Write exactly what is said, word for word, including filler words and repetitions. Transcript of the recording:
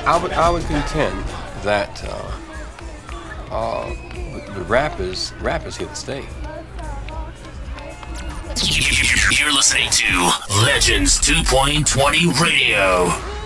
I, I would I would contend that uh, uh, the rap is rap is here to stay. You're listening to Legends two point twenty Radio.